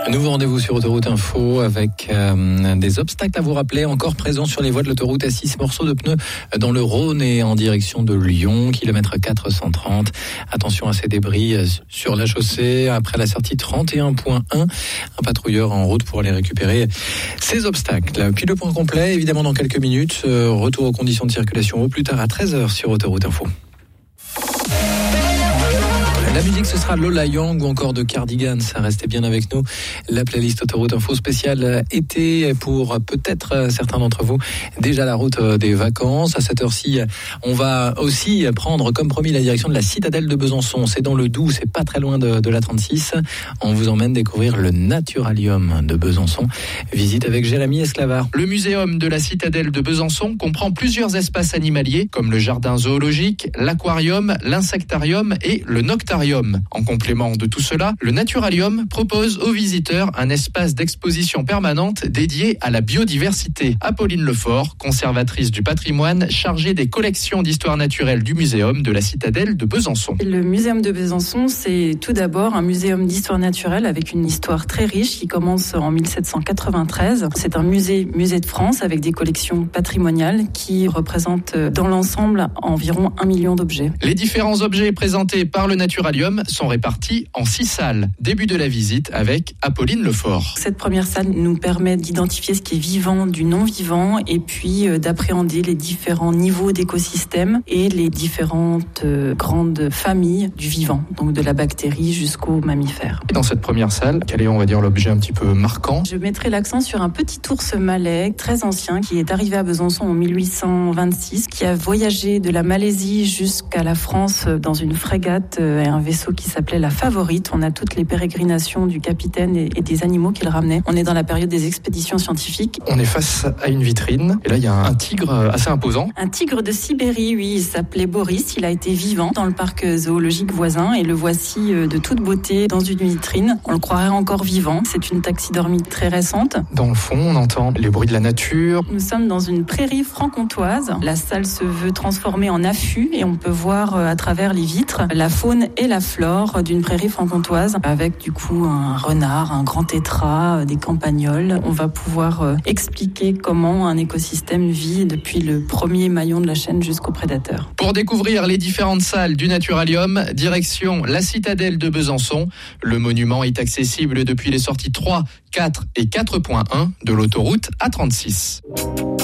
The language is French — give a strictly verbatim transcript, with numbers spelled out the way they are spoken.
Nouveau rendez-vous sur Autoroute Info avec euh, des obstacles à vous rappeler encore présents sur les voies de l'autoroute A six. Morceaux de pneus dans le Rhône et en direction de Lyon, kilomètre quatre cent trente. Attention à ces débris sur la chaussée après la sortie trente et un point un. Un patrouilleur en route pour aller récupérer ces obstacles. Puis le point complet, évidemment dans quelques minutes. Retour aux conditions de circulation au plus tard à treize heures sur Autoroute Info. La musique, ce sera Lola Young ou encore de Cardigans. Restez bien avec nous. La playlist Autoroute Info spéciale été pour peut-être certains d'entre vous déjà la route des vacances. À cette heure-ci, on va aussi prendre comme promis la direction de la citadelle de Besançon. C'est dans le Doubs, c'est pas très loin de, de la trente-six. On vous emmène découvrir le Naturalium de Besançon. Visite avec Jérémy Esclavard. Le muséum de la citadelle de Besançon comprend plusieurs espaces animaliers comme le jardin zoologique, l'aquarium, l'insectarium et le noctarium. En complément de tout cela, le Naturalium propose aux visiteurs un espace d'exposition permanente dédié à la biodiversité. Apolline Lefort, conservatrice du patrimoine, chargée des collections d'histoire naturelle du muséum de la citadelle de Besançon. Le muséum de Besançon, c'est tout d'abord un muséum d'histoire naturelle avec une histoire très riche qui commence en mille sept cent quatre-vingt-treize. C'est un musée, musée de France avec des collections patrimoniales qui représentent dans l'ensemble environ un million d'objets. Les différents objets présentés par le Naturalium sont répartis en six salles. Début de la visite avec Apolline Lefort. Cette première salle nous permet d'identifier ce qui est vivant du non-vivant et puis euh, d'appréhender les différents niveaux d'écosystèmes et les différentes euh, grandes familles du vivant, donc de la bactérie jusqu'aux mammifères. Et dans cette première salle, quel est, on va dire, l'objet un petit peu marquant ? Je mettrai l'accent sur un petit ours malais très ancien qui est arrivé à Besançon en mille huit cent vingt-six, qui a voyagé de la Malaisie jusqu'à la France dans une frégate et un vaisseau qui s'appelait la Favorite. On a toutes les pérégrinations du capitaine et, et des animaux qu'il ramenait. On est dans la période des expéditions scientifiques. On est face à une vitrine et là il y a un tigre assez imposant. Un tigre de Sibérie, oui, il s'appelait Boris. Il a été vivant dans le parc zoologique voisin et le voici de toute beauté dans une vitrine. On le croirait encore vivant. C'est une taxidermie très récente. Dans le fond, on entend les bruits de la nature. Nous sommes dans une prairie franc-comtoise. La salle se veut transformée en affût et on peut voir à travers les vitres la faune et la flore d'une prairie franc-comtoise avec du coup un renard, un grand tétras, des campagnols. On va pouvoir euh, expliquer comment un écosystème vit depuis le premier maillon de la chaîne jusqu'au prédateur. Pour découvrir les différentes salles du Naturalium, direction la citadelle de Besançon. Le monument est accessible depuis les sorties trois, quatre et quatre point un de l'autoroute A trente-six.